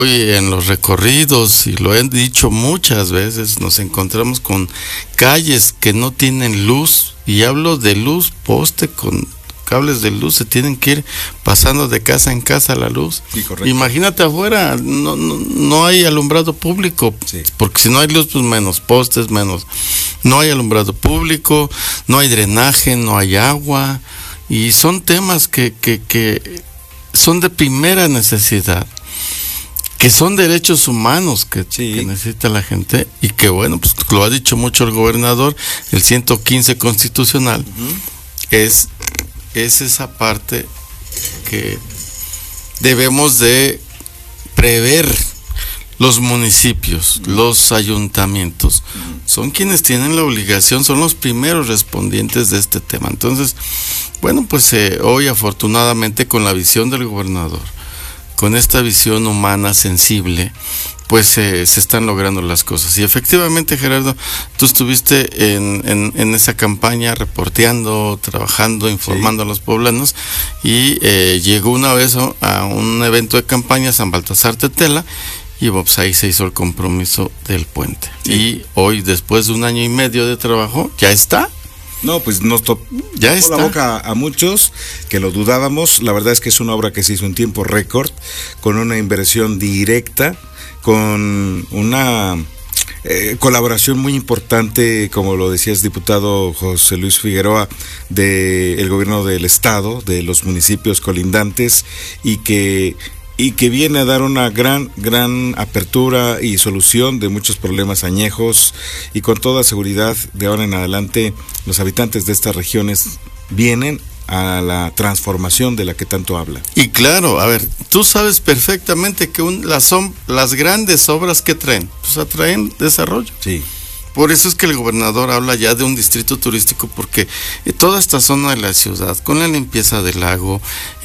Hoy en los recorridos, y lo he dicho muchas veces, nos encontramos con calles que no tienen luz, y hablo de luz, poste con cables de luz, se tienen que ir pasando de casa en casa la luz. Sí, correcto. Imagínate afuera, no hay alumbrado público, Sí. porque si no hay luz, pues menos postes, menos. No hay alumbrado público, no hay drenaje, no hay agua, y son temas que son de primera necesidad, que son derechos humanos que necesita la gente, y que bueno, pues lo ha dicho mucho el gobernador, el 115 constitucional, es esa parte que debemos de prever. Los municipios, los ayuntamientos, son quienes tienen la obligación, son los primeros respondientes de este tema. Entonces, bueno, pues hoy afortunadamente con la visión del gobernador, con esta visión humana, sensible, pues se están logrando las cosas. Y efectivamente, Gerardo, tú estuviste en esa campaña reporteando, trabajando, informando a los poblanos, y llegó una vez a un evento de campaña, San Baltasar Tetela, y pues ahí se hizo el compromiso del puente. Sí. Y hoy, después de 1 año y medio de trabajo, ya está. No, pues nos tocó la boca a muchos que lo dudábamos. La verdad es que es una obra que se hizo en tiempo récord, con una inversión directa, con una colaboración muy importante, como lo decías, diputado José Luis Figueroa, del gobierno del estado, de los municipios colindantes, y que viene a dar una gran apertura y solución de muchos problemas añejos, y con toda seguridad de ahora en adelante los habitantes de estas regiones vienen a la transformación de la que tanto habla. Y claro, a ver, tú sabes perfectamente que las grandes obras que traen, pues atraen desarrollo. Sí. Por eso es que el gobernador habla ya de un distrito turístico, porque toda esta zona de la ciudad, con la limpieza del lago,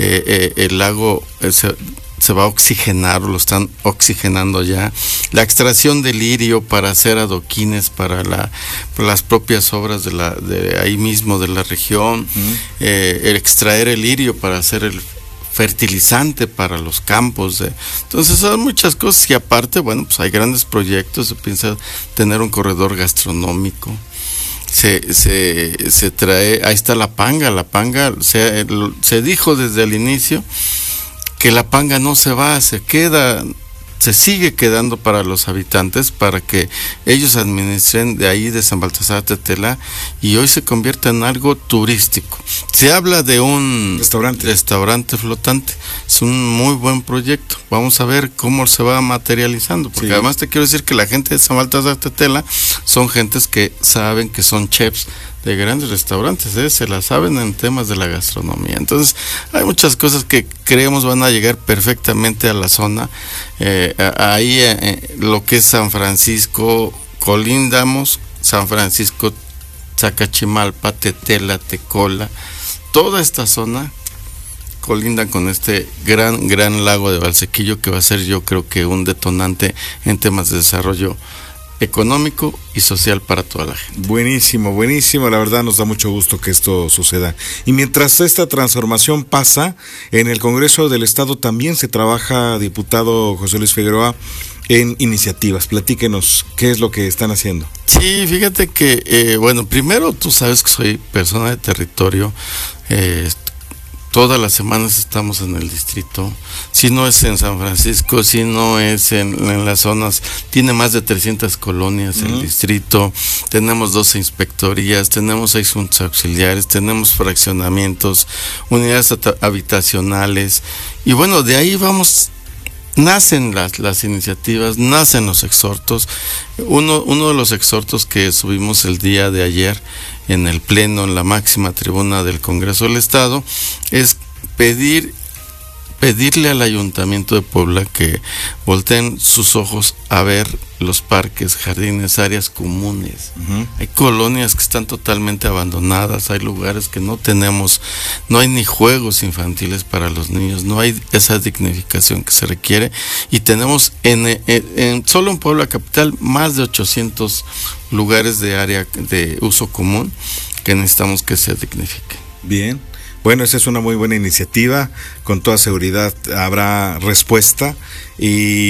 el lago se va a oxigenar, o lo están oxigenando ya, la extracción del lirio para hacer adoquines para las propias obras de ahí mismo de la región, el extraer el lirio para hacer el fertilizante para los campos. Entonces hay muchas cosas, y aparte, bueno, pues hay grandes proyectos. Se piensa tener un corredor gastronómico. Se trae, ahí está la panga se dijo desde el inicio que la panga no se va, se sigue quedando para los habitantes, para que ellos administren de ahí, de San Baltasar Tetela, y hoy se convierte en algo turístico. Se habla de un restaurante flotante. Es un muy buen proyecto. Vamos a ver cómo se va materializando, porque además te quiero decir que la gente de San Baltasar Tetela son gentes que saben, que son chefs de grandes restaurantes, se la saben en temas de la gastronomía. Entonces hay muchas cosas que creemos van a llegar perfectamente a la zona. Ahí lo que es San Francisco, colindamos San Francisco, Zacachimalpa, Tetela, Tecola, toda esta zona colindan con este gran lago de Valsequillo, que va a ser, yo creo que un detonante en temas de desarrollo económico y social para toda la gente. Buenísimo, la verdad nos da mucho gusto que esto suceda. Y mientras esta transformación pasa, en el Congreso del Estado también se trabaja, diputado José Luis Figueroa, en iniciativas. Platíquenos, ¿qué es lo que están haciendo? Sí, fíjate que, bueno, primero tú sabes que soy persona de territorio, todas las semanas estamos en el distrito. Si no es en San Francisco, si no es en las zonas, tiene más de 300 colonias el distrito, tenemos 12 inspectorías, tenemos 6 juntas auxiliares, tenemos fraccionamientos, unidades habitacionales, y bueno, de ahí vamos. Nacen las iniciativas, nacen los exhortos. Uno de los exhortos que subimos el día de ayer en el pleno, en la máxima tribuna del Congreso del Estado, es pedirle al Ayuntamiento de Puebla que volteen sus ojos a ver los parques, jardines, áreas comunes. Hay colonias que están totalmente abandonadas, hay lugares que no hay ni juegos infantiles para los niños, no hay esa dignificación que se requiere, y tenemos solo en Puebla capital más de 800 lugares de área de uso común que necesitamos que se dignifiquen. Bien. Bueno, esa es una muy buena iniciativa, con toda seguridad habrá respuesta, y